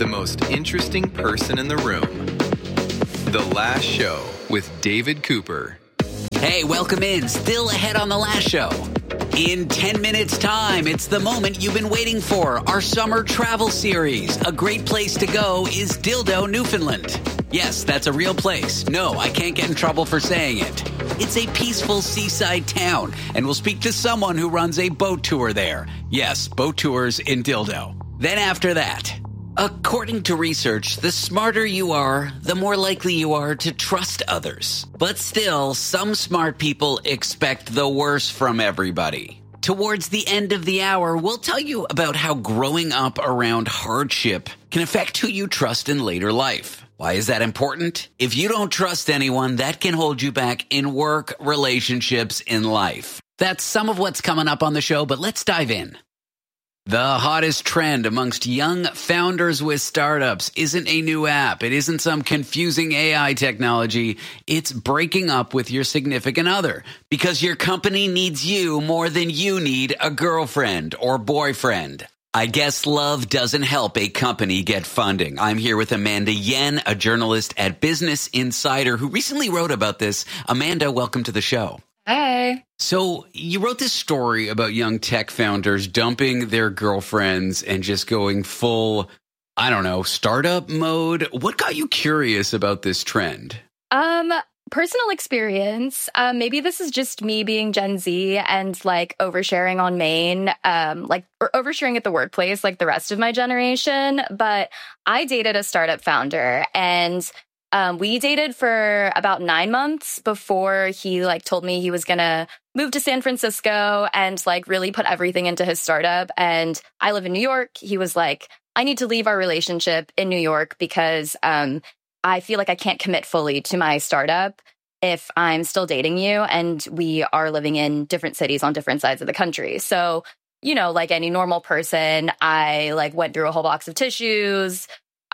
the most interesting person in the room. The Last Show with David Cooper. Hey, welcome in. Still ahead on The Last Show. In 10 minutes' time, it's the moment you've been waiting for. Our summer travel series. A great place to go is Dildo, Newfoundland. Yes, that's a real place. No, I can't get in trouble for saying it. It's a peaceful seaside town, and we'll speak to someone who runs a boat tour there. Yes, boat tours in Dildo. Then after that, according to research, the smarter you are, the more likely you are to trust others. But still, some smart people expect the worst from everybody. Towards the end of the hour, we'll tell you about how growing up around hardship can affect who you trust in later life. Why is that important? If you don't trust anyone, that can hold you back in work, relationships, in life. That's some of what's coming up on the show, but let's dive in. The hottest trend amongst young founders with startups isn't a new app. It isn't some confusing AI technology. It's breaking up with your significant other because your company needs you more than you need a girlfriend or boyfriend. I guess love doesn't help a company get funding. I'm here with Amanda Yen, a journalist at Business Insider who recently wrote about this. Amanda, welcome to the show. Hey. So you wrote this story about young tech founders dumping their girlfriends and just going full, I don't know, startup mode. What got you curious about this trend? Personal experience. Maybe this is just me being Gen Z and like oversharing on Maine, or oversharing at the workplace like the rest of my generation. But I dated a startup founder and we dated for about 9 months before he told me he was going to move to San Francisco and really put everything into his startup. And I live in New York. He was like, I need to leave our relationship in New York because I feel like I can't commit fully to my startup if I'm still dating you and we are living in different cities on different sides of the country. So, like any normal person, I went through a whole box of tissues.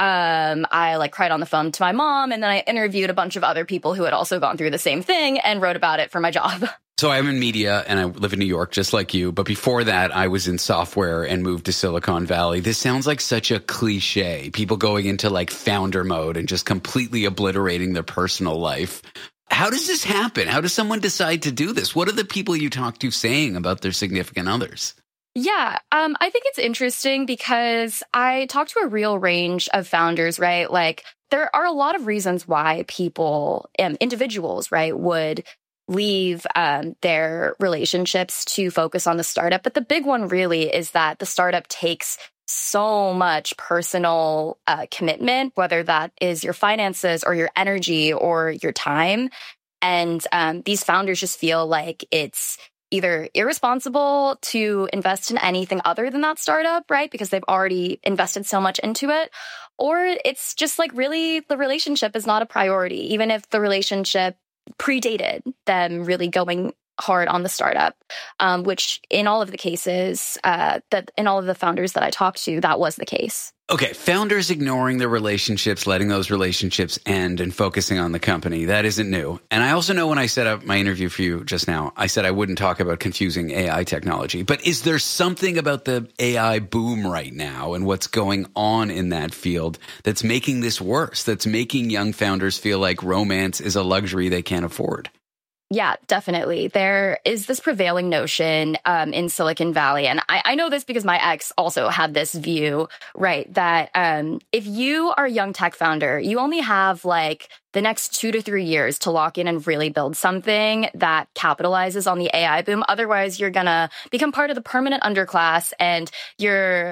I cried on the phone to my mom, and then I interviewed a bunch of other people who had also gone through the same thing and wrote about it for my job. So I'm in media and I live in New York just like you. But before that, I was in software and moved to Silicon Valley. This sounds like such a cliche. People going into founder mode and just completely obliterating their personal life. How does this happen? How does someone decide to do this? What are the people you talk to saying about their significant others? Yeah, I think it's interesting because I talked to a real range of founders, right? There are a lot of reasons why people, individuals, right, would leave their relationships to focus on the startup. But the big one really is that the startup takes so much personal commitment, whether that is your finances or your energy or your time. And these founders just feel like it's either irresponsible to invest in anything other than that startup, right? Because they've already invested so much into it. Or it's just really the relationship is not a priority, even if the relationship predated them really going hard on the startup, which in all of the cases, that in all of the founders that I talked to, that was the case. Okay, founders ignoring their relationships, letting those relationships end and focusing on the company, that isn't new. And I also know when I set up my interview for you just now, I said I wouldn't talk about confusing AI technology. But is there something about the AI boom right now and what's going on in that field that's making this worse, that's making young founders feel like romance is a luxury they can't afford? Yeah, definitely. There is this prevailing notion in Silicon Valley, and I know this because my ex also had this view, right, that if you are a young tech founder, you only have the next 2 to 3 years to lock in and really build something that capitalizes on the AI boom. Otherwise, you're going to become part of the permanent underclass, and you're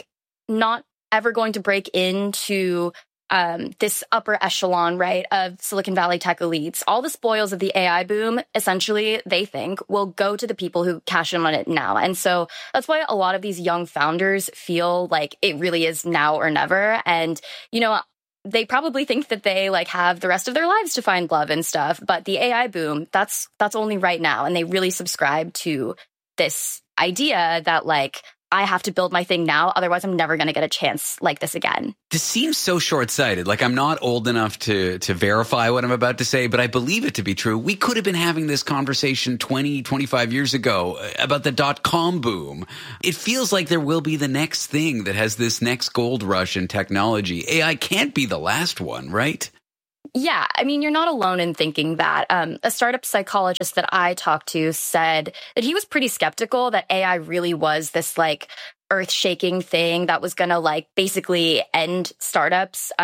not ever going to break into this upper echelon, right, of Silicon Valley tech elites. All the spoils of the AI boom, essentially, they think, will go to the people who cash in on it now. And so that's why a lot of these young founders feel like it really is now or never. And, they probably think that they have the rest of their lives to find love and stuff. But the AI boom, that's only right now. And they really subscribe to this idea that I have to build my thing now. Otherwise, I'm never going to get a chance like this again. This seems so short-sighted. Like, I'm not old enough to verify what I'm about to say, but I believe it to be true. We could have been having this conversation 20, 25 years ago about the dot-com boom. It feels like there will be the next thing that has this next gold rush in technology. AI can't be the last one, right? Yeah, I mean, you're not alone in thinking that. A startup psychologist that I talked to said that he was pretty skeptical that AI really was this like earth-shaking thing that was going to like basically end startups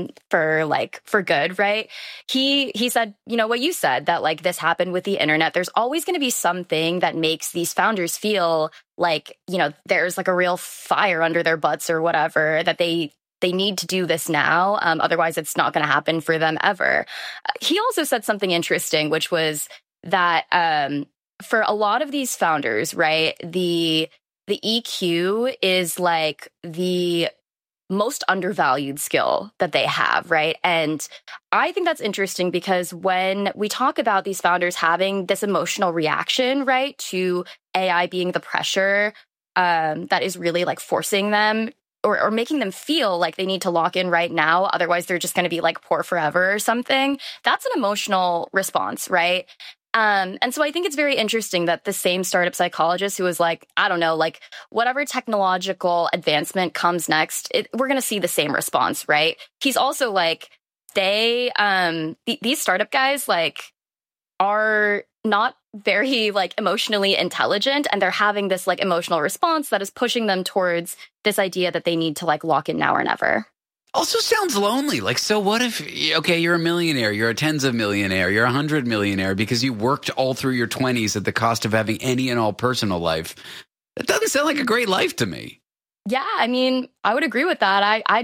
for good, right? He said, you know, what you said, that like this happened with the internet. There's always going to be something that makes these founders feel like, you know, there's like a real fire under their butts or whatever, that they need to do this now. Otherwise, it's not going to happen for them ever. He also said something interesting, which was that for a lot of these founders, right, the EQ is like the most undervalued skill that they have, right? And I think that's interesting because when we talk about these founders having this emotional reaction, right, to AI being the pressure that is really like forcing them or making them feel like they need to lock in right now, otherwise they're just going to be like poor forever or something. That's an emotional response, right? And so I think it's very interesting that the same startup psychologist who was like, I don't know, like whatever technological advancement comes next, we're going to see the same response, right? He's also like, these startup guys like are not very like emotionally intelligent, and they're having this like emotional response that is pushing them towards this idea that they need to like lock in now or never. Also sounds lonely. Like, so what if, okay, you're a millionaire, you're a tens of millionaire, you're 100 millionaire because you worked all through your 20s at the cost of having any and all personal life. That doesn't sound like a great life to me. Yeah, I mean, I would agree with that. I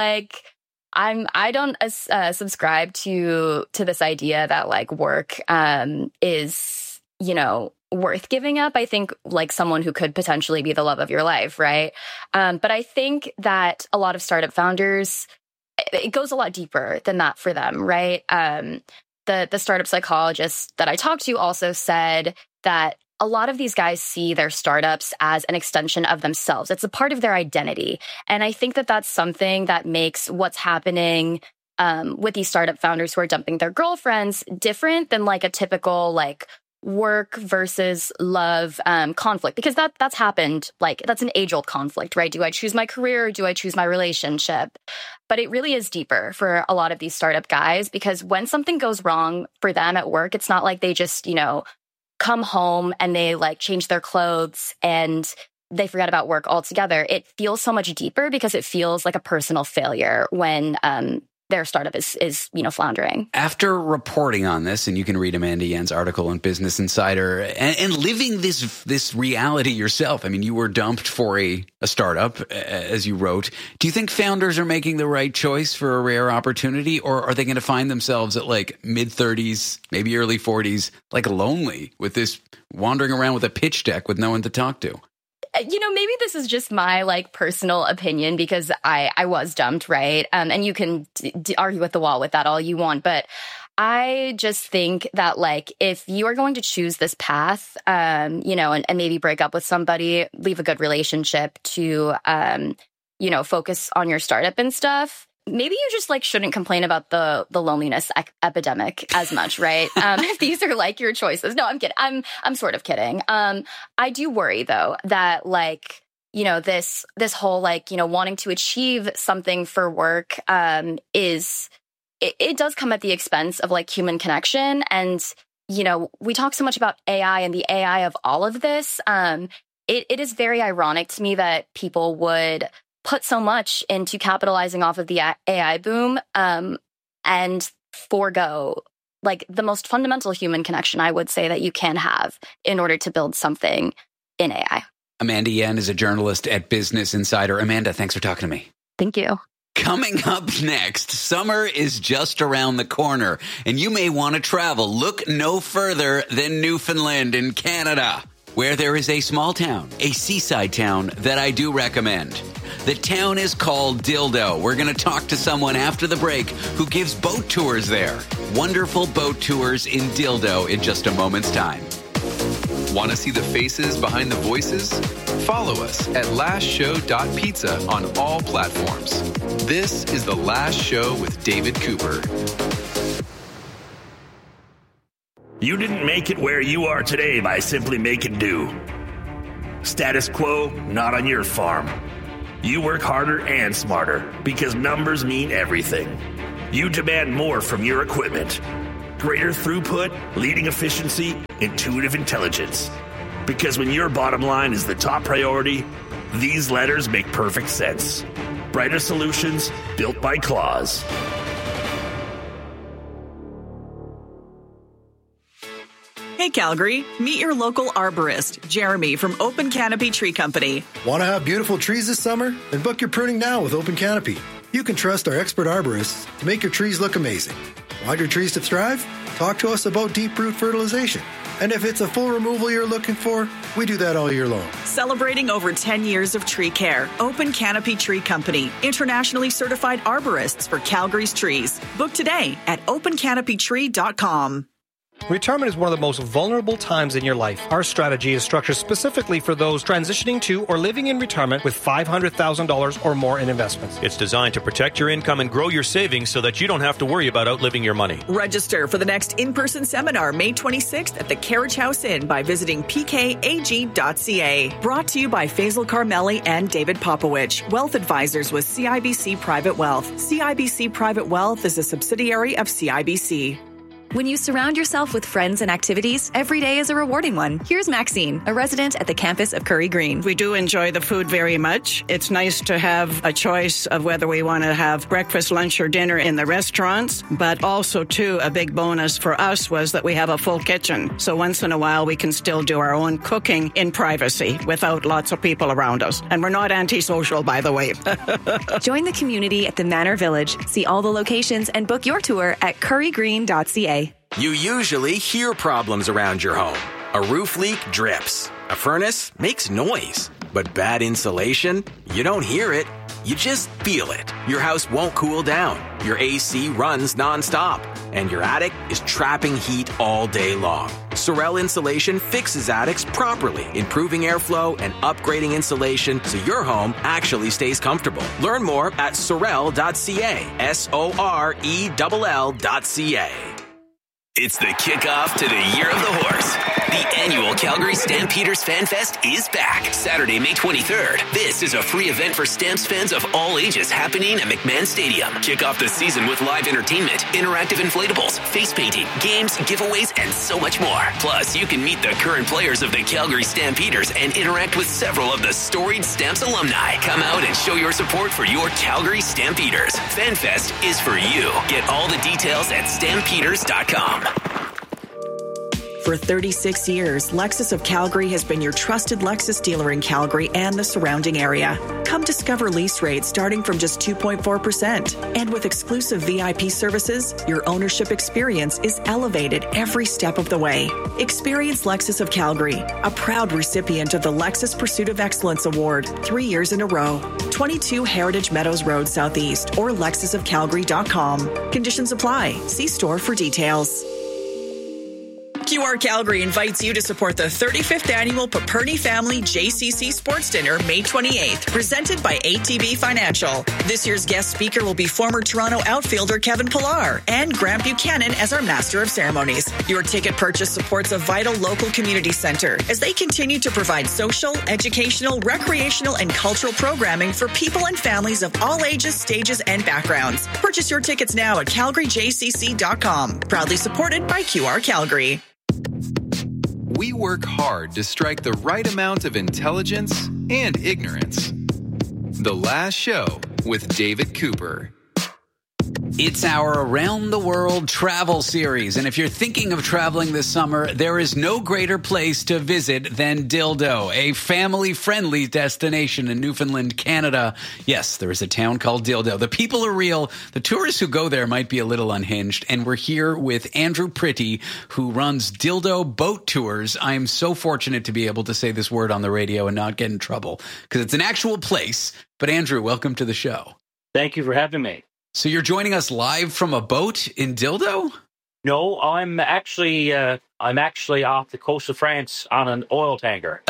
don't subscribe to this idea that like work is, you know, worth giving up. I think like someone who could potentially be the love of your life, right? But I think that a lot of startup founders, it goes a lot deeper than that for them, right? The startup psychologist that I talked to also said that a lot of these guys see their startups as an extension of themselves. It's a part of their identity. And I think that that's something that makes what's happening with these startup founders who are dumping their girlfriends different than like a typical like work versus love conflict, because that's happened. Like that's an age-old conflict, right? Do I choose my career or do I choose my relationship? But it really is deeper for a lot of these startup guys, because when something goes wrong for them at work, it's not like they just, you know, come home and they like change their clothes and they forget about work altogether. It feels so much deeper because it feels like a personal failure when their startup is, you know, floundering. After reporting on this, and you can read Amanda Yen's article in Business Insider, and living this reality yourself, I mean, you were dumped for a startup, as you wrote. Do you think founders are making the right choice for a rare opportunity, or are they going to find themselves at like mid-30s, maybe early 40s, like lonely with this wandering around with a pitch deck with no one to talk to? You know, maybe this is just my like personal opinion because I was dumped, right? And you can argue with the wall with that all you want, but I just think that like if you are going to choose this path, you know, and maybe break up with somebody, leave a good relationship to, you know, focus on your startup and stuff. Maybe you just like shouldn't complain about the loneliness epidemic as much, right? If these are like your choices. No, I'm kidding. I'm sort of kidding. I do worry though that like, you know, this whole like, you know, wanting to achieve something for work it does come at the expense of like human connection. And, you know, we talk so much about AI and the AI of all of this. It is very ironic to me that people would put so much into capitalizing off of the AI boom and forego like the most fundamental human connection I would say that you can have in order to build something in AI. Amanda Yen is a journalist at Business Insider. Amanda, thanks for talking to me. Thank you. Coming up next, summer is just around the corner, and you may want to travel. Look no further than Newfoundland in Canada, where there is a small town, a seaside town that I do recommend. The town is called Dildo. We're going to talk to someone after the break who gives boat tours there. Wonderful boat tours in Dildo in just a moment's time. Want to see the faces behind the voices? Follow us at lastshow.pizza on all platforms. This is The Last Show with David Cooper. You didn't make it where you are today by simply making do. Status quo, not on your farm. You work harder and smarter because numbers mean everything. You demand more from your equipment. Greater throughput, leading efficiency, intuitive intelligence. Because when your bottom line is the top priority, these letters make perfect sense. Brighter solutions built by Claws. Hey Calgary, meet your local arborist, Jeremy from Open Canopy Tree Company. Want to have beautiful trees this summer? Then book your pruning now with Open Canopy. You can trust our expert arborists to make your trees look amazing. Want your trees to thrive? Talk to us about deep root fertilization. And if it's a full removal you're looking for, we do that all year long. Celebrating over 10 years of tree care, Open Canopy Tree Company, internationally certified arborists for Calgary's trees. Book today at opencanopytree.com. Retirement is one of the most vulnerable times in your life. Our strategy is structured specifically for those transitioning to or living in retirement with $500,000 or more in investments. It's designed to protect your income and grow your savings so that you don't have to worry about outliving your money. Register for the next in-person seminar May 26th at the Carriage House Inn by visiting pkag.ca. Brought to you by Faisal Carmeli and David Popowich, wealth advisors with CIBC Private Wealth. CIBC Private Wealth is a subsidiary of CIBC. When you surround yourself with friends and activities, every day is a rewarding one. Here's Maxine, a resident at the campus of Curry Green. We do enjoy the food very much. It's nice to have a choice of whether we want to have breakfast, lunch, or dinner in the restaurants. But also, too, a big bonus for us was that we have a full kitchen. So once in a while, we can still do our own cooking in privacy without lots of people around us. And we're not antisocial, by the way. Join the community at the Manor Village. See all the locations and book your tour at currygreen.ca. You usually hear problems around your home. A roof leak drips. A furnace makes noise. But bad insulation? You don't hear it. You just feel it. Your house won't cool down. Your AC runs nonstop. And your attic is trapping heat all day long. Sorel Insulation fixes attics properly, improving airflow and upgrading insulation so your home actually stays comfortable. Learn more at sorel.ca. SORELL.ca. It's the kickoff to the Year of the Horse. The annual Calgary Stampeders Fan Fest is back Saturday, May 23rd. This is a free event for Stamps fans of all ages happening at McMahon Stadium. Kick off the season with live entertainment, interactive inflatables, face painting, games, giveaways, and so much more. Plus, you can meet the current players of the Calgary Stampeders and interact with several of the storied Stamps alumni. Come out and show your support for your Calgary Stampeders. Fan Fest is for you. Get all the details at stampeders.com. For 36 years, Lexus of Calgary has been your trusted Lexus dealer in Calgary and the surrounding area. Come discover lease rates starting from just 2.4%. And with exclusive VIP services, your ownership experience is elevated every step of the way. Experience Lexus of Calgary, a proud recipient of the Lexus Pursuit of Excellence Award 3 years in a row. 22 Heritage Meadows Road Southeast or lexusofcalgary.com. Conditions apply. See store for details. QR Calgary invites you to support the 35th annual Paperny Family JCC Sports Dinner, May 28th, presented by ATB Financial. This year's guest speaker will be former Toronto outfielder Kevin Pillar and Grant Buchanan as our Master of Ceremonies. Your ticket purchase supports a vital local community center as they continue to provide social, educational, recreational, and cultural programming for people and families of all ages, stages, and backgrounds. Purchase your tickets now at calgaryjcc.com. Proudly supported by QR Calgary. We work hard to strike the right amount of intelligence and ignorance. The Last Show with David Cooper. It's our Around the World travel series, and if you're thinking of traveling this summer, there is no greater place to visit than Dildo, a family-friendly destination in Newfoundland, Canada. Yes, there is a town called Dildo. The people are real. The tourists who go there might be a little unhinged, and we're here with Andrew Pretty, who runs Dildo Boat Tours. I am so fortunate to be able to say this word on the radio and not get in trouble, because it's an actual place. But Andrew, welcome to the show. Thank you for having me. So you're joining us live from a boat in Dildo? No, I'm actually off the coast of France on an oil tanker.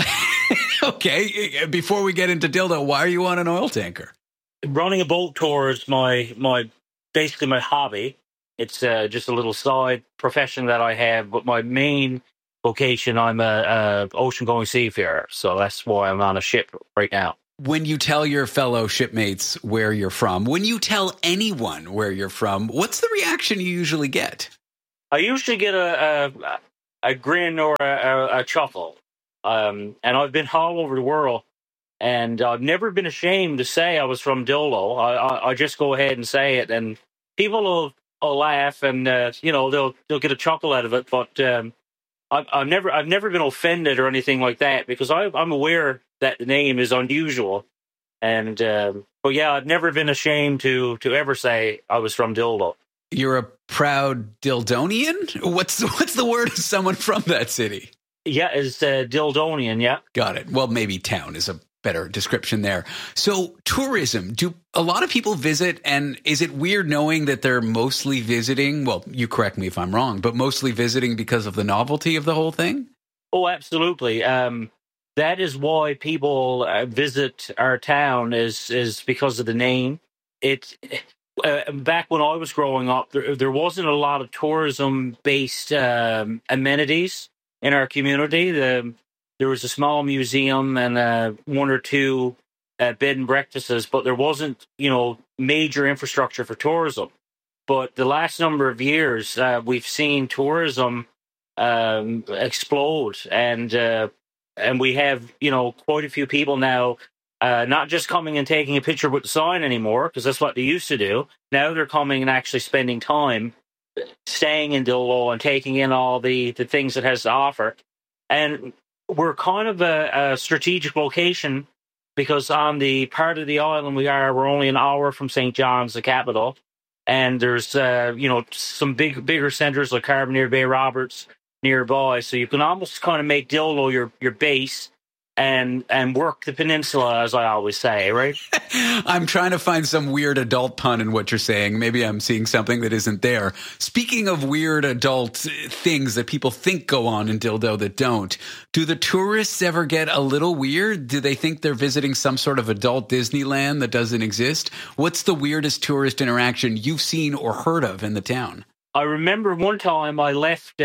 Okay, before we get into dildo, why are you on an oil tanker? Running a boat tour is basically my hobby. It's just a little side profession that I have, but my main vocation, I'm a ocean-going seafarer, so that's why I'm on a ship right now. When you tell your fellow shipmates where you're from, when you tell anyone where you're from, what's the reaction you usually get? I usually get a grin or a chuckle, and I've been all over the world, and I've never been ashamed to say I was from Dildo. I just go ahead and say it, and people will laugh, and they'll get a chuckle out of it. But I've never been offended or anything like that, because I'm aware that the name is unusual, and but yeah, I've never been ashamed to ever say I was from Dildo. You're a proud Dildonian? What's the word of someone from that city? Yeah, it's Dildonian, yeah. Got it. Well, maybe town is a better description there. So tourism, do a lot of people visit, and is it weird knowing that they're mostly visiting? Well, you correct me if I'm wrong, but mostly visiting because of the novelty of the whole thing? Oh, absolutely. That is why people visit our town is because of the name. Back when I was growing up, there wasn't a lot of tourism-based amenities in our community. There was a small museum and one or two bed and breakfasts, but there wasn't, major infrastructure for tourism. But the last number of years, we've seen tourism explode, and we have, quite a few people now. Not just coming and taking a picture with the sign anymore, because that's what they used to do. Now they're coming and actually spending time staying in Dildo and taking in all the things it has to offer. And we're kind of a strategic location, because on the part of the island we're only an hour from St. John's, the capital. And there's, some bigger centers like Carbonear Bay Roberts nearby. So you can almost kind of make Dildo your base, and work the peninsula, as I always say, right? I'm trying to find some weird adult pun in what you're saying. Maybe I'm seeing something that isn't there. Speaking of weird adult things that people think go on in Dildo that don't, do the tourists ever get a little weird? Do they think they're visiting some sort of adult Disneyland that doesn't exist? What's the weirdest tourist interaction you've seen or heard of in the town? I remember one time I left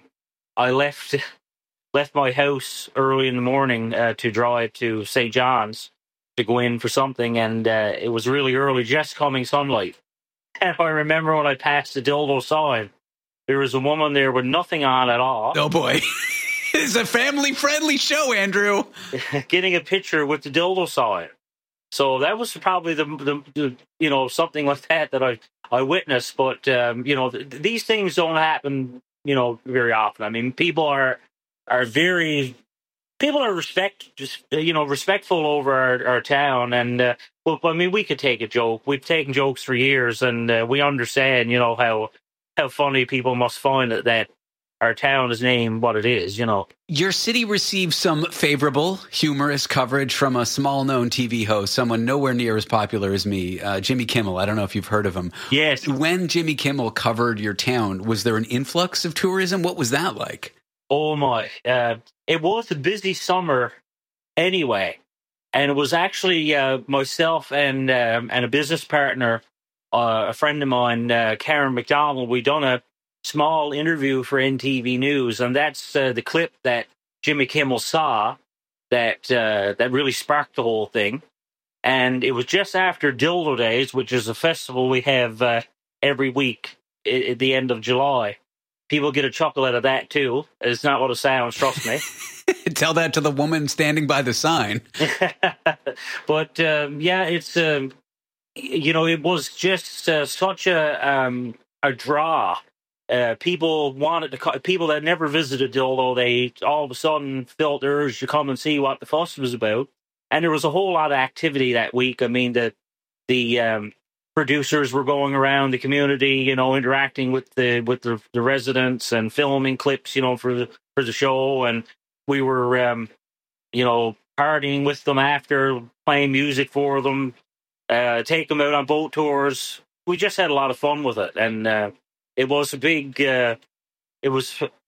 my house early in the morning to drive to St. John's to go in for something, and it was really early, just coming sunlight. And I remember when I passed the Dildo sign, there was a woman there with nothing on at all. Oh, boy. It's a family-friendly show, Andrew. Getting a picture with the Dildo sign. So that was probably the something like that I witnessed. But, these things don't happen, very often. I mean, people are respectful over our town, and we could take a joke. We've taken jokes for years, and we understand, how funny people must find it that our town is named what it is. Your city received some favorable, humorous coverage from a small-known TV host, someone nowhere near as popular as me, Jimmy Kimmel. I don't know if you've heard of him. Yes. When Jimmy Kimmel covered your town, was there an influx of tourism? What was that like? Oh my! It was a busy summer, anyway, and it was actually myself and a business partner, a friend of mine, Karen McDonald. We done a small interview for NTV News, and that's the clip that Jimmy Kimmel saw that really sparked the whole thing. And it was just after Dildo Days, which is a festival we have every week at the end of July. People get a chuckle out of that, too. It's not what it sounds, trust me. Tell that to the woman standing by the sign. But, it's, it was just such a draw. People wanted to, people that never visited Dildo, they all of a sudden felt the urge to come and see what the fuss was about. And there was a whole lot of activity that week. I mean, the producers were going around the community, interacting with the residents and filming clips, for the show. And we were, partying with them after, playing music for them, take them out on boat tours. We just had a lot of fun with it. And it was a big, it was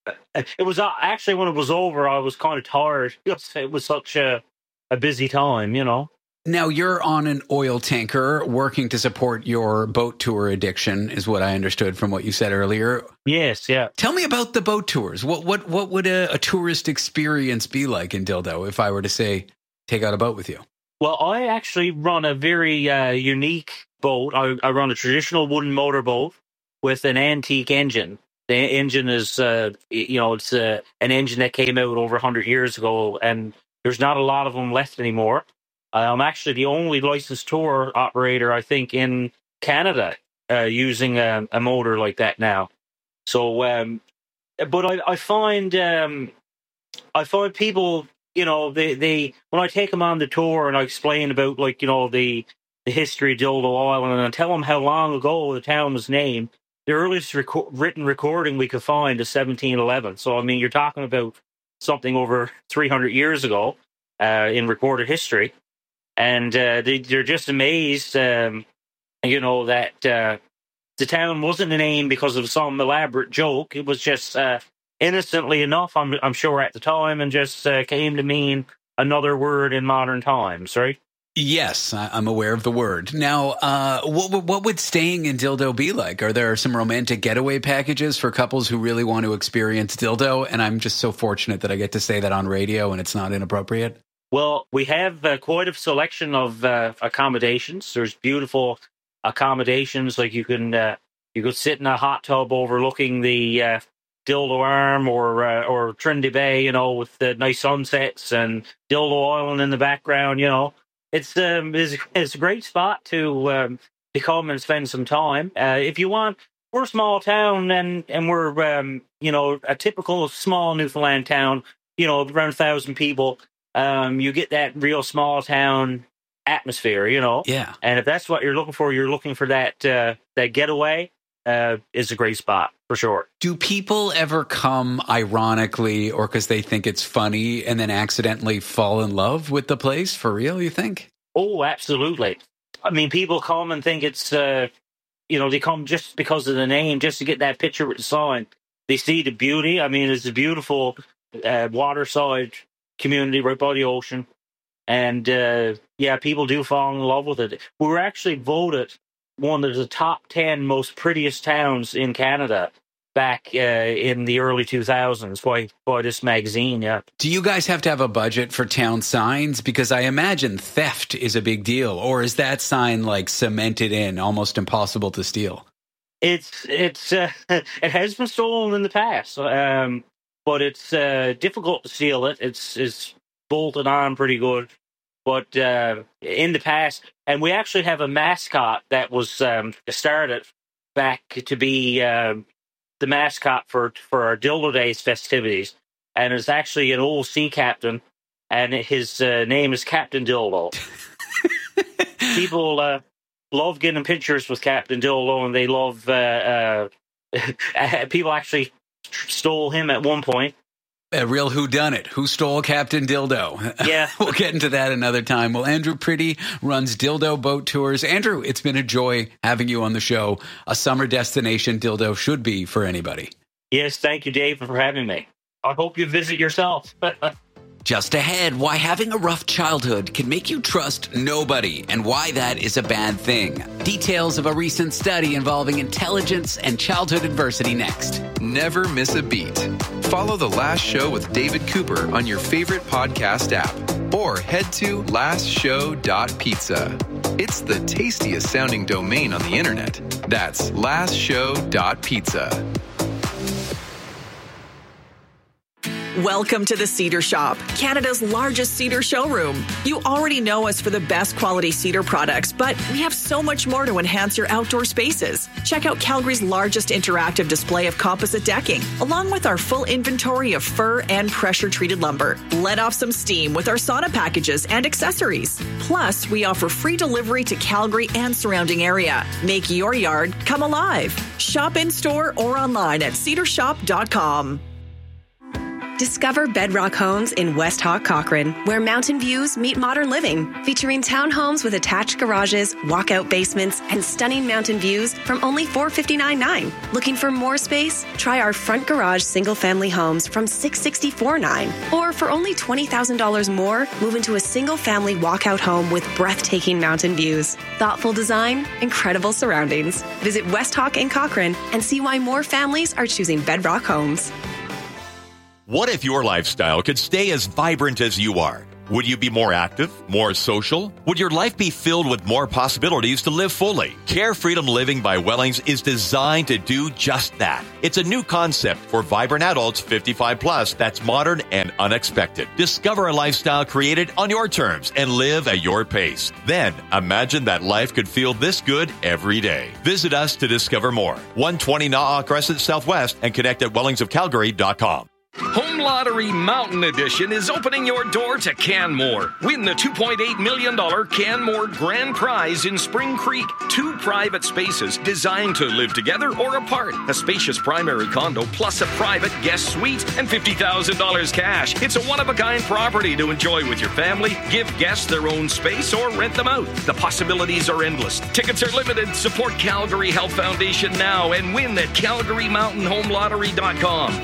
it was actually, when it was over, I was kind of tired. It was such a busy time, you know. Now, you're on an oil tanker working to support your boat tour addiction, is what I understood from what you said earlier. Yes, yeah. Tell me about the boat tours. What would a tourist experience be like in Dildo if I were to, say, take out a boat with you? Well, I actually run a very unique boat. I run a traditional wooden motorboat with an antique engine. The engine is, it's an engine that came out over 100 years ago, and there's not a lot of them left anymore. I'm actually the only licensed tour operator, I think, in Canada using a motor like that now. So, but I find people, they when I take them on the tour and I explain about, like, the history of Dildo Island, and I tell them how long ago the town was named. The earliest written recording we could find is 1711. So, I mean, you're talking about something over 300 years ago in recorded history. And they're just amazed, that the town wasn't named because of some elaborate joke. It was just innocently enough, I'm sure, at the time, and just came to mean another word in modern times, right? Yes, I'm aware of the word. Now, what would staying in Dildo be like? Are there some romantic getaway packages for couples who really want to experience Dildo? And I'm just so fortunate that I get to say that on radio and it's not inappropriate. Well, we have quite a selection of accommodations. There's beautiful accommodations, like you could sit in a hot tub overlooking the Dildo Arm or Trinity Bay, with the nice sunsets and Dildo Island in the background. It's a great spot to come and spend some time. If you want, we're a small town, and we're a typical small Newfoundland town. Around 1,000 people. You get that real small town atmosphere, Yeah. And if that's what you're looking for that getaway, is a great spot for sure. Do people ever come ironically or because they think it's funny and then accidentally fall in love with the place for real, you think? Oh, absolutely. I mean, people come and think it's, they come just because of the name, just to get that picture with the sign. They see the beauty. I mean, it's a beautiful waterside community right by the ocean, and people do fall in love with it. We were actually voted one of the top 10 most prettiest towns in Canada back in the early 2000s by this magazine. Yeah. Do you guys have to have a budget for town signs? Because I imagine theft is a big deal, or is that sign like cemented in, almost impossible to steal? It has been stolen in the past. But it's difficult to steal it. It's bolted on pretty good. But in the past, and we actually have a mascot that was started back to be the mascot for our Dildo Days festivities. And it's actually an old sea captain, and his name is Captain Dildo. People love getting pictures with Captain Dildo, and they love people actually stole him at one point. A real whodunit. Who stole Captain Dildo? Yeah. We'll get into that another time. Well, Andrew Pretty runs Dildo Boat Tours. Andrew, it's been a joy having you on the show. A summer destination Dildo should be for anybody. Yes, thank you, Dave, for having me. I hope you visit yourself. Just ahead, why having a rough childhood can make you trust nobody and why that is a bad thing. Details of a recent study involving intelligence and childhood adversity next. Never miss a beat. Follow The Last Show with David Cooper on your favorite podcast app or head to lastshow.pizza. It's the tastiest sounding domain on the internet. That's lastshow.pizza. Welcome to the Cedar Shop, Canada's largest cedar showroom. You already know us for the best quality cedar products, but we have so much more to enhance your outdoor spaces. Check out Calgary's largest interactive display of composite decking, along with our full inventory of fir and pressure-treated lumber. Let off some steam with our sauna packages and accessories. Plus, we offer free delivery to Calgary and surrounding area. Make your yard come alive. Shop in-store or online at cedarshop.com. Discover Bedrock Homes in West Hawk, Cochrane, where mountain views meet modern living, featuring townhomes with attached garages, walkout basements, and stunning mountain views from only $459.9. Looking for more space? Try our front garage single-family homes from $664.9. Or for only $20,000 more, move into a single-family walkout home with breathtaking mountain views. Thoughtful design, incredible surroundings. Visit West Hawk in Cochrane and see why more families are choosing Bedrock Homes. What if your lifestyle could stay as vibrant as you are? Would you be more active, more social? Would your life be filled with more possibilities to live fully? Care Freedom Living by Wellings is designed to do just that. It's a new concept for vibrant adults 55 plus that's modern and unexpected. Discover a lifestyle created on your terms and live at your pace. Then imagine that life could feel this good every day. Visit us to discover more. 120 Na'a Crescent Southwest and connect at wellingsofcalgary.com. Home Lottery Mountain Edition is opening your door to Canmore. Win the $2.8 million Canmore Grand Prize in Spring Creek. 2 private spaces designed to live together or apart. A spacious primary condo plus a private guest suite and $50,000 cash. It's a one-of-a-kind property to enjoy with your family. Give guests their own space or rent them out. The possibilities are endless. Tickets are limited. Support Calgary Health Foundation now and win at CalgaryMountainHomeLottery.com.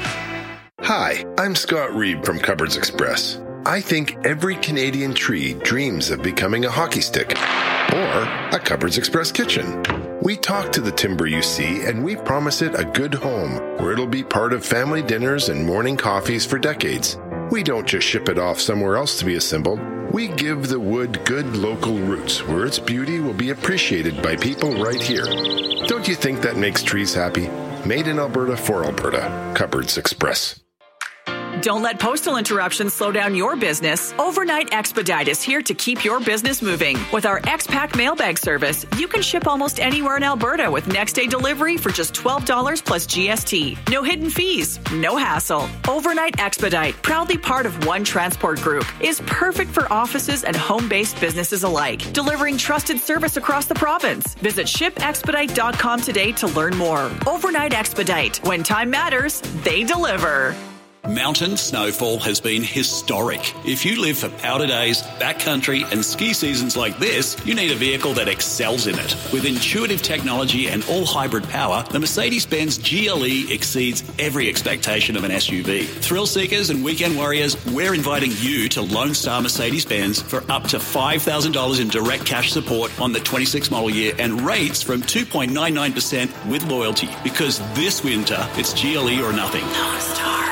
Hi, I'm Scott Reed from Cupboards Express. I think every Canadian tree dreams of becoming a hockey stick or a Cupboards Express kitchen. We talk to the timber you see, and we promise it a good home where it'll be part of family dinners and morning coffees for decades. We don't just ship it off somewhere else to be assembled. We give the wood good local roots where its beauty will be appreciated by people right here. Don't you think that makes trees happy? Made in Alberta for Alberta. Cupboards Express. Don't let postal interruptions slow down your business. Overnight Expedite is here to keep your business moving. With our X-Pack mailbag service, you can ship almost anywhere in Alberta with next-day delivery for just $12 plus GST. No hidden fees, no hassle. Overnight Expedite, proudly part of One Transport Group, is perfect for offices and home-based businesses alike, delivering trusted service across the province. Visit shipexpedite.com today to learn more. Overnight Expedite. When time matters, they deliver. Mountain snowfall has been historic. If you live for powder days, backcountry and ski seasons like this, you need a vehicle that excels in it. With intuitive technology and all-hybrid power, the Mercedes-Benz GLE exceeds every expectation of an SUV. Thrill seekers and weekend warriors, we're inviting you to Lone Star Mercedes-Benz for up to $5,000 in direct cash support on the 26 model year and rates from 2.99% with loyalty. Because this winter, it's GLE or nothing. Lone Star.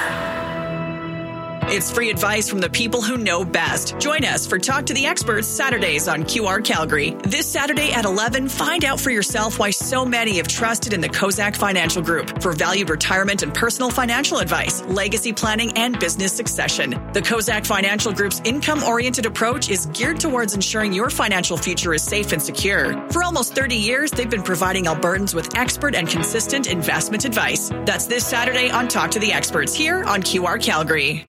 It's free advice from the people who know best. Join us for Talk to the Experts Saturdays on QR Calgary. This Saturday at 11, find out for yourself why so many have trusted in the Kozak Financial Group for valued retirement and personal financial advice, legacy planning, and business succession. The Kozak Financial Group's income-oriented approach is geared towards ensuring your financial future is safe and secure. For almost 30 years, they've been providing Albertans with expert and consistent investment advice. That's this Saturday on Talk to the Experts here on QR Calgary.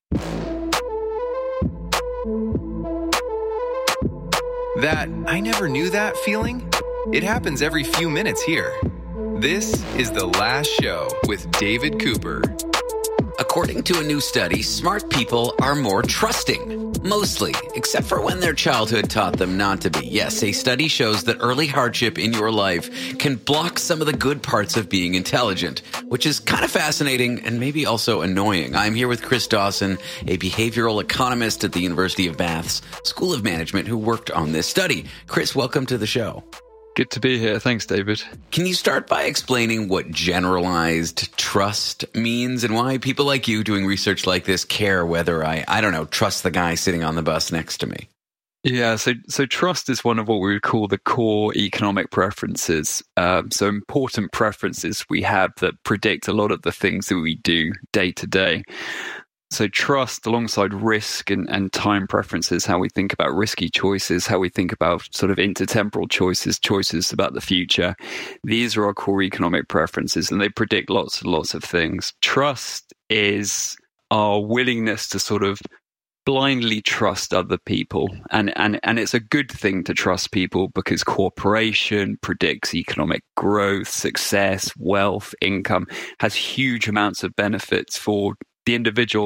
That I never knew that feeling? It happens every few minutes here. This is The Last Show with David Cooper. According to a new study, smart people are more trusting. Mostly, except for when their childhood taught them not to be. Yes, a study shows that early hardship in your life can block some of the good parts of being intelligent, which is kind of fascinating and maybe also annoying. I'm here with Chris Dawson, a behavioral economist at the University of Bath's School of Management who worked on this study. Chris, welcome to the show. Good to be here. Thanks, David. Can you start by explaining what generalized trust means and why people like you doing research like this care whether I don't know, trust the guy sitting on the bus next to me? Yeah, so trust is one of what we would call the core economic preferences. So important preferences we have that predict a lot of the things that we do day to day. So trust alongside risk and time preferences, how we think about risky choices, how we think about sort of intertemporal choices about the future. These are our core economic preferences, and they predict lots and lots of things. Trust is our willingness to sort of blindly trust other people. And it's a good thing to trust people because cooperation predicts economic growth, success, wealth, income, has huge amounts of benefits for the individual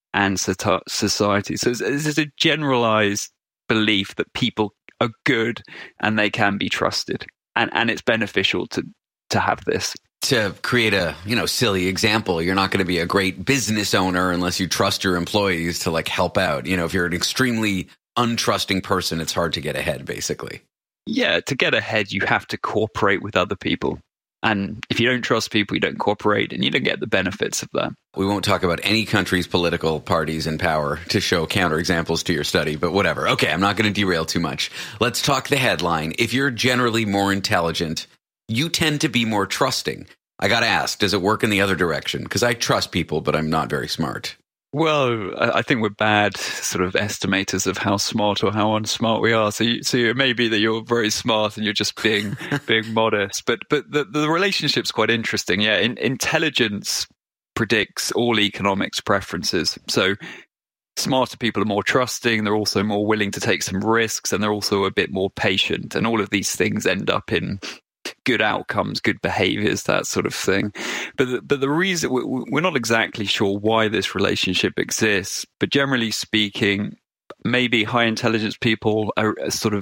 and society. So it's a generalized belief that people are good and they can be trusted, and it's beneficial to have this. To create a silly example, you're not going to be a great business owner unless you trust your employees to help out. If you're an extremely untrusting person, it's hard to get ahead, basically. Yeah, to get ahead, you have to cooperate with other people. And if you don't trust people, you don't cooperate, and you don't get the benefits of that. We won't talk about any country's political parties in power to show counterexamples to your study, but whatever. Okay, I'm not going to derail too much. Let's talk the headline. If you're generally more intelligent, you tend to be more trusting. I got to ask, does it work in the other direction? Because I trust people, but I'm not very smart. Well, I think we're bad sort of estimators of how smart or how unsmart we are. So it may be that you're very smart and you're just being modest. But the relationship's quite interesting. Yeah, intelligence predicts all economics preferences. So smarter people are more trusting. They're also more willing to take some risks, and they're also a bit more patient. And all of these things end up in good outcomes, good behaviors, that sort of thing. But the reason we're not exactly sure why this relationship exists, but generally speaking, maybe high intelligence people are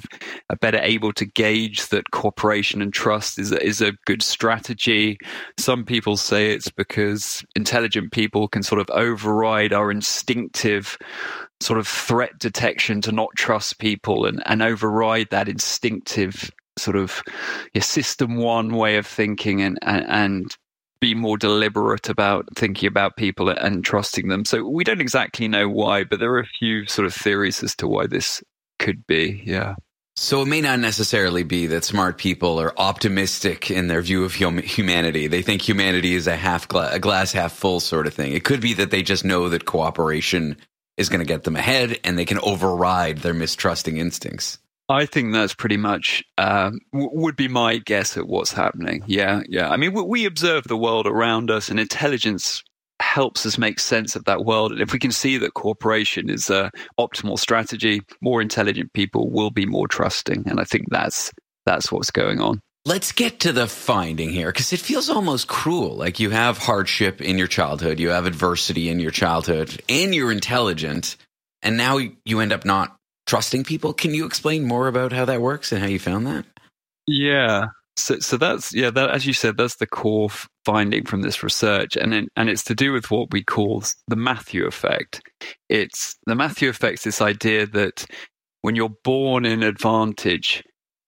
better able to gauge that cooperation and trust is a good strategy. Some people say it's because intelligent people can sort of override our instinctive sort of threat detection to not trust people and override that instinctive sort of system one way of thinking and be more deliberate about thinking about people and trusting them. So we don't exactly know why, but there are a few sort of theories as to why this could be. Yeah. So it may not necessarily be that smart people are optimistic in their view of humanity. They think humanity is a glass half full sort of thing. It could be that they just know that cooperation is going to get them ahead and they can override their mistrusting instincts. I think that's pretty much would be my guess at what's happening. Yeah. I mean, we observe the world around us, and intelligence helps us make sense of that world. And if we can see that cooperation is an optimal strategy, more intelligent people will be more trusting. And I think that's what's going on. Let's get to the finding here, because it feels almost cruel. Like you have hardship in your childhood, you have adversity in your childhood, and you're intelligent, and now you end up not trusting people. Can you explain more about how that works and how you found that? Yeah. So that's that, as you said, that's the core finding from this research, and it's to do with what we call the Matthew effect. It's the Matthew effect. This idea that when you're born in advantage,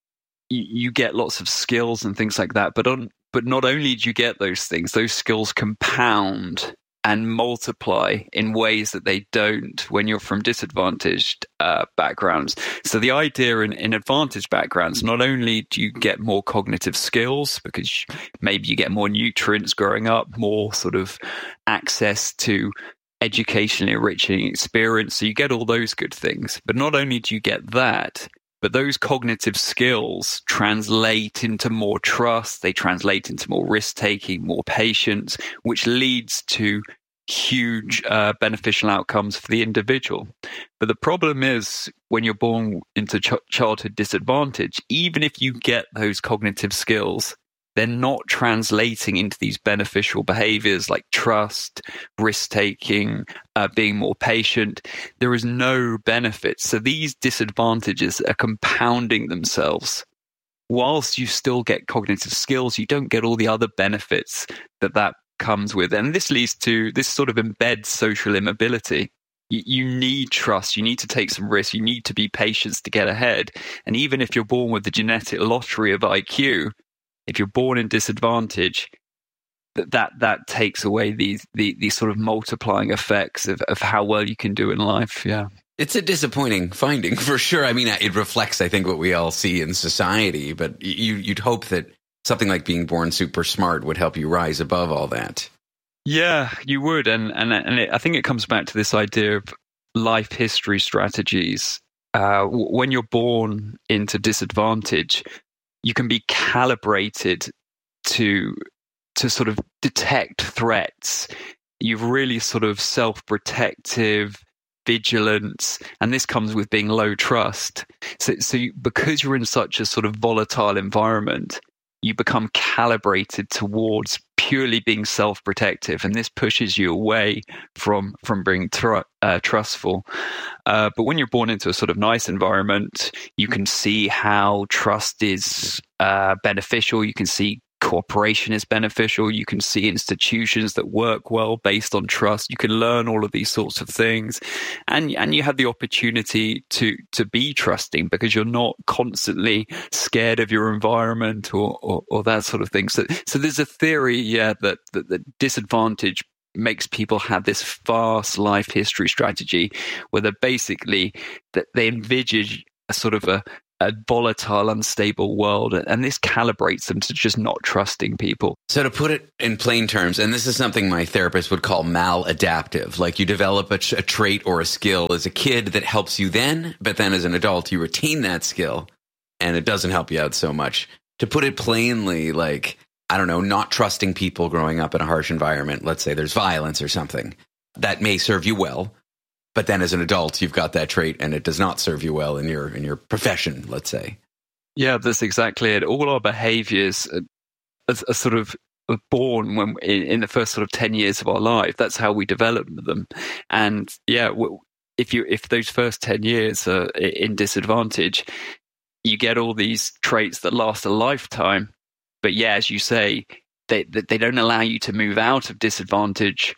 you get lots of skills and things like that. But not only do you get those things, those skills compound and multiply in ways that they don't when you're from disadvantaged backgrounds. So the idea in advantaged backgrounds, not only do you get more cognitive skills, because maybe you get more nutrients growing up, more sort of access to educationally enriching experience, so you get all those good things. But not only do you get that, but those cognitive skills translate into more trust, they translate into more risk-taking, more patience, which leads to huge beneficial outcomes for the individual. But the problem is, when you're born into childhood disadvantage, even if you get those cognitive skills, they're not translating into these beneficial behaviors like trust, risk-taking, being more patient. There is no benefit. So these disadvantages are compounding themselves. Whilst you still get cognitive skills, you don't get all the other benefits that comes with. And this leads to, this sort of embeds social immobility. You need trust. You need to take some risks. You need to be patient to get ahead. And even if you're born with the genetic lottery of IQ, if you're born in disadvantage, that takes away these sort of multiplying effects of how well you can do in life. Yeah. It's a disappointing finding for sure. I mean, it reflects, I think, what we all see in society, but you'd hope that something like being born super smart would help you rise above all that. Yeah, you would. And I think it comes back to this idea of life history strategies. When you're born into disadvantage, you can be calibrated to sort of detect threats. You've really sort of self-protective, vigilance, and this comes with being low trust. So because you're in such a sort of volatile environment, you become calibrated towards purely being self-protective, and this pushes you away from being trustful. But when you're born into a sort of nice environment, you can see how trust is beneficial. You can see cooperation is beneficial. You can see institutions that work well based on trust. You can learn all of these sorts of things, and you have the opportunity to be trusting because you're not constantly scared of your environment or that sort of thing. So there's a theory, that the disadvantage makes people have this fast life history strategy where they're basically that they envisage a sort of a volatile, unstable world, and this calibrates them to just not trusting people. So to put it in plain terms, and this is something my therapist would call maladaptive, like you develop a trait or a skill as a kid that helps you then, but then as an adult, you retain that skill and it doesn't help you out so much. To put it plainly, like, I don't know, not trusting people growing up in a harsh environment, let's say there's violence or something, that may serve you well. But then as an adult, you've got that trait and it does not serve you well in your profession, let's say. Yeah, that's exactly it. All our behaviors are sort of born when in the first sort of 10 years of our life. That's how we develop them. And yeah, if those first 10 years are in disadvantage, you get all these traits that last a lifetime. But yeah, as you say, they don't allow you to move out of disadvantage.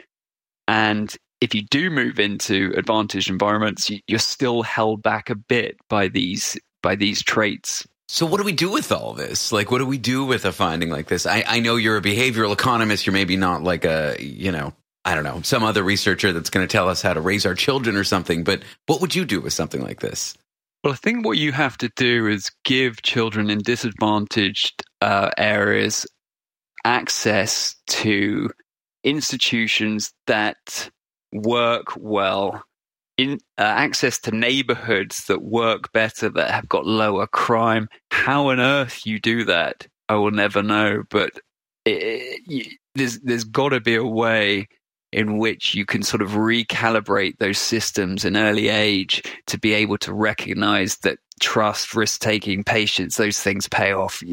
And if you do move into advantaged environments, you're still held back a bit by these traits. So what do we do with all this? Like, what do we do with a finding like this? I know you're a behavioral economist. You're maybe not like I don't know, some other researcher that's going to tell us how to raise our children or something. But what would you do with something like this? Well, I think what you have to do is give children in disadvantaged areas access to institutions that work well, in access to neighborhoods that work better, that have got lower crime. How on earth you do that, I will never know. But there's got to be a way in which you can sort of recalibrate those systems in early age to be able to recognize that trust, risk-taking, patience, those things pay off.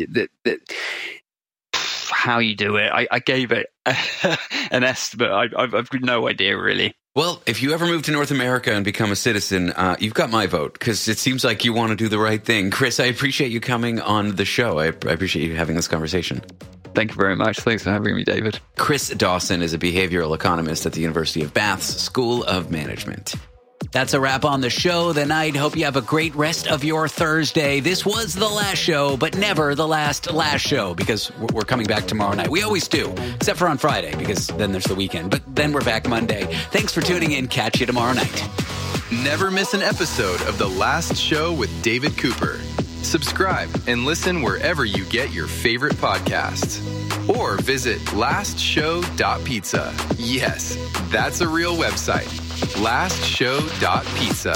How you do it, I gave it an estimate. I've no idea, really. Well, if you ever move to North America and become a citizen, you've got my vote, because it seems like you want to do the right thing. Chris, I appreciate you coming on the show. I appreciate you having this conversation. Thank you very much. Thanks for having me, David. Chris Dawson is a behavioral economist at the University of Bath's School of Management. That's a wrap on the show tonight. Hope you have a great rest of your Thursday. This was the last show, but never the last show, because we're coming back tomorrow night. We always do, except for on Friday, because then there's the weekend. But then we're back Monday. Thanks for tuning in. Catch you tomorrow night. Never miss an episode of The Last Show with David Cooper. Subscribe and listen wherever you get your favorite podcasts. Or visit lastshow.pizza. Yes, that's a real website. lastshow.pizza.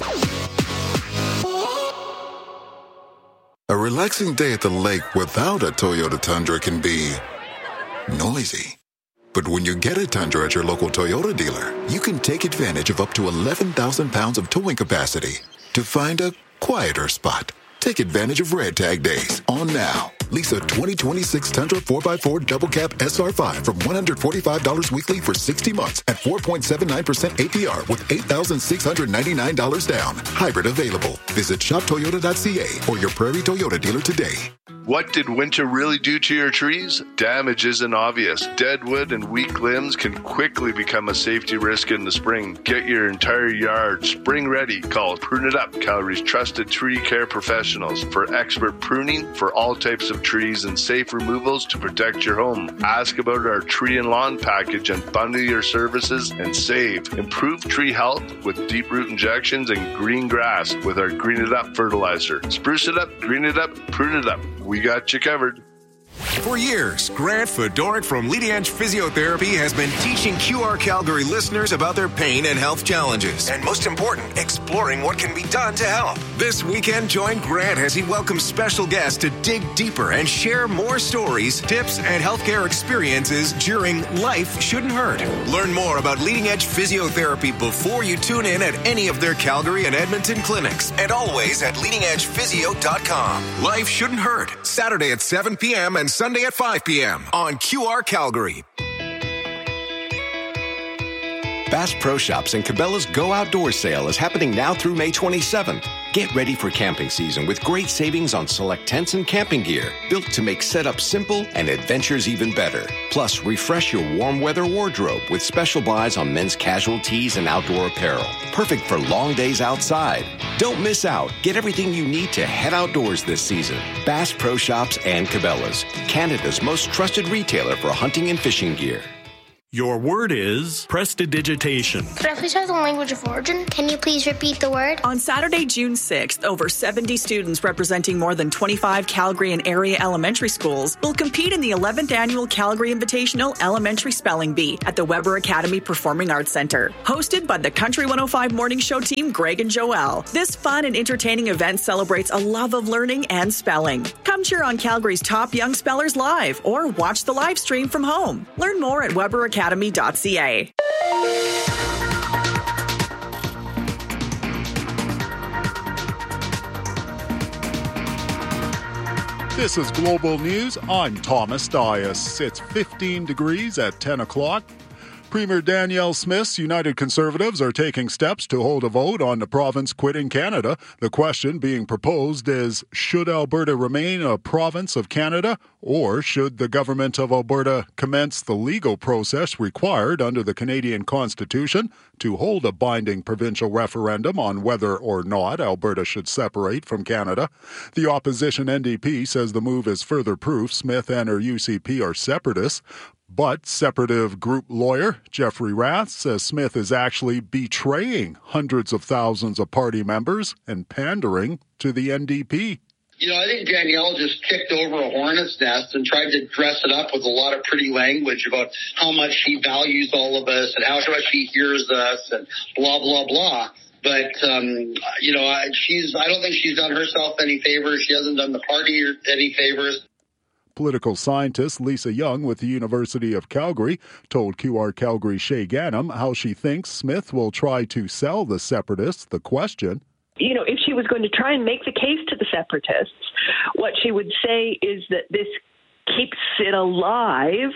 A relaxing day at the lake without a Toyota Tundra can be noisy. But when you get a Tundra at your local Toyota dealer, you can take advantage of up to 11,000 pounds of towing capacity to find a quieter spot. Take advantage of Red Tag Days on now. Lease a 2026 Tundra 4x4 Double Cab SR5 from $145 weekly for 60 months at 4.79% APR with $8,699 down. Hybrid available. Visit shoptoyota.ca or your Prairie Toyota dealer today. What did winter really do to your trees? Damage isn't obvious. Dead wood and weak limbs can quickly become a safety risk in the spring. Get your entire yard spring ready. Call Prune It Up, Calgary's trusted tree care professionals, for expert pruning for all types of trees and safe removals to protect your home. Ask about our tree and lawn package and bundle your services and save. Improve tree health with deep root injections and green grass with our Green It Up fertilizer. Spruce it up, green it up, prune it up. We got you covered. For years, Grant Fedoruk from Leading Edge Physiotherapy has been teaching QR Calgary listeners about their pain and health challenges. And most important, exploring what can be done to help. This weekend, join Grant as he welcomes special guests to dig deeper and share more stories, tips, and healthcare experiences during Life Shouldn't Hurt. Learn more about Leading Edge Physiotherapy before you tune in at any of their Calgary and Edmonton clinics. And always at leadingedgephysio.com. Life Shouldn't Hurt. Saturday at 7 p.m. and Sunday at 5 p.m. on QR Calgary. Bass Pro Shops and Cabela's Go Outdoors sale is happening now through May 27th. Get ready for camping season with great savings on select tents and camping gear, built to make setup simple and adventures even better. Plus, refresh your warm weather wardrobe with special buys on men's casual tees and outdoor apparel. Perfect for long days outside. Don't miss out. Get everything you need to head outdoors this season. Bass Pro Shops and Cabela's, Canada's most trusted retailer for hunting and fishing gear. Your word is prestidigitation. Could I please have the language of origin? Can you please repeat the word? On Saturday, June 6th, over 70 students representing more than 25 Calgary and area elementary schools will compete in the 11th annual Calgary Invitational Elementary Spelling Bee at the Weber Academy Performing Arts Center. Hosted by the Country 105 Morning Show team, Greg and Joelle. This fun and entertaining event celebrates a love of learning and spelling. Come cheer on Calgary's top young spellers live or watch the live stream from home. Learn more at weberacademy.ca. This is Global News. I'm Thomas Dias. It's 15 degrees at 10 o'clock. Premier Danielle Smith's United Conservatives are taking steps to hold a vote on the province quitting Canada. The question being proposed is, should Alberta remain a province of Canada, or should the government of Alberta commence the legal process required under the Canadian Constitution to hold a binding provincial referendum on whether or not Alberta should separate from Canada? The opposition NDP says the move is further proof Smith and her UCP are separatists. But separative group lawyer Jeffrey Rath says Smith is actually betraying hundreds of thousands of party members and pandering to the NDP. You know, I think Danielle just kicked over a hornet's nest and tried to dress it up with a lot of pretty language about how much she values all of us and how much she hears us and blah, blah, blah. But, you know, I don't think she's done herself any favors. She hasn't done the party any favors. Political scientist Lisa Young with the University of Calgary told QR Calgary Shay Ganem how she thinks Smith will try to sell the separatists the question. You know, if she was going to try and make the case to the separatists, what she would say is that this keeps it alive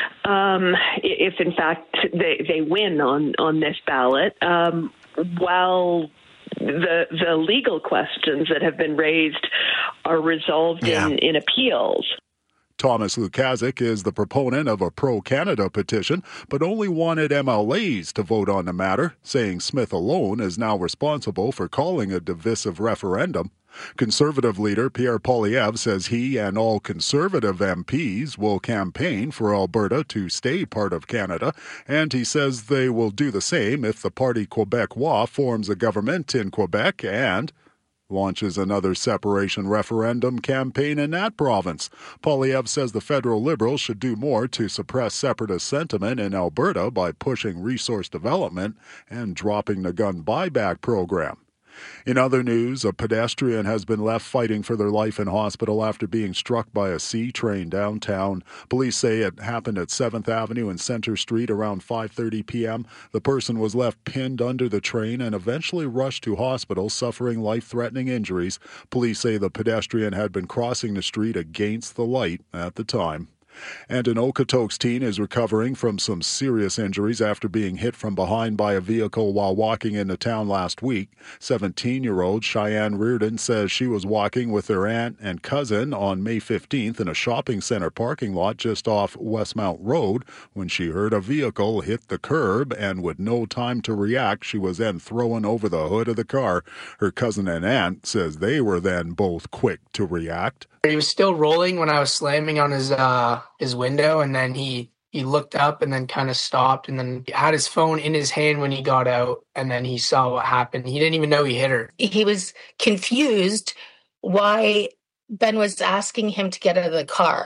if, in fact, they win on this ballot, while the legal questions that have been raised are resolved in appeals. Thomas Lukasik is the proponent of a pro-Canada petition, but only wanted MLAs to vote on the matter, saying Smith alone is now responsible for calling a divisive referendum. Conservative leader Pierre Poilievre says he and all Conservative MPs will campaign for Alberta to stay part of Canada, and he says they will do the same if the Parti Québécois forms a government in Quebec and launches another separation referendum campaign in that province. Poilievre says the federal Liberals should do more to suppress separatist sentiment in Alberta by pushing resource development and dropping the gun buyback program. In other news, a pedestrian has been left fighting for their life in hospital after being struck by a C train downtown. Police say it happened at 7th Avenue and Centre Street around 5:30 p.m. The person was left pinned under the train and eventually rushed to hospital, suffering life-threatening injuries. Police say the pedestrian had been crossing the street against the light at the time. And an Okotoks teen is recovering from some serious injuries after being hit from behind by a vehicle while walking into town last week. 17-year-old Cheyenne Reardon says she was walking with her aunt and cousin on May 15th in a shopping center parking lot just off Westmount Road when she heard a vehicle hit the curb, and with no time to react, she was then thrown over the hood of the car. Her cousin and aunt says they were then both quick to react. He was still rolling when I was slamming on his window, and then he looked up and then kind of stopped, and then had his phone in his hand when he got out, and then he saw what happened. He didn't even know he hit her. He was confused why Ben was asking him to get out of the car.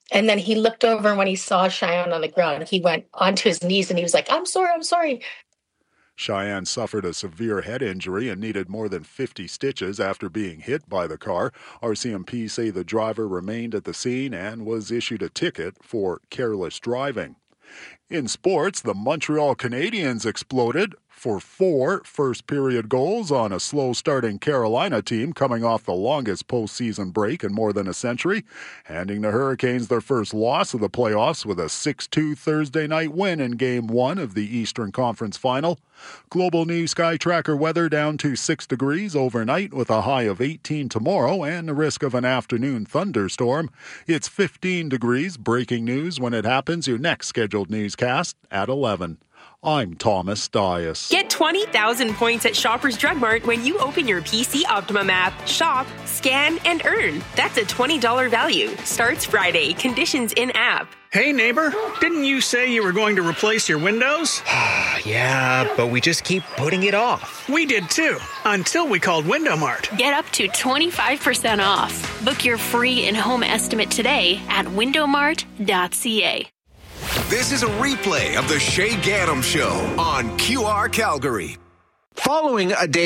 And then he looked over, and when he saw Cheyenne on the ground, he went onto his knees and he was like, I'm sorry. Cheyenne suffered a severe head injury and needed more than 50 stitches after being hit by the car. RCMP say the driver remained at the scene and was issued a ticket for careless driving. In sports, the Montreal Canadiens exploded for 4 first-period goals on a slow-starting Carolina team coming off the longest postseason break in more than a century, handing the Hurricanes their first loss of the playoffs with a 6-2 Thursday night win in Game 1 of the Eastern Conference Final. Global News Sky Tracker weather down to 6 degrees overnight with a high of 18 tomorrow and the risk of an afternoon thunderstorm. It's 15 degrees. Breaking news when it happens. Your next scheduled newscast at 11. I'm Thomas Dias. Get 20,000 points at Shoppers Drug Mart when you open your PC Optimum app. Shop, scan, and earn. That's a $20 value. Starts Friday. Conditions in app. Hey, neighbor, didn't you say you were going to replace your windows? Yeah, but we just keep putting it off. We did too, until we called Window Mart. Get up to 25% off. Book your free in-home estimate today at windowmart.ca. This is a replay of the Shay Gaddam Show on QR Calgary. Following a day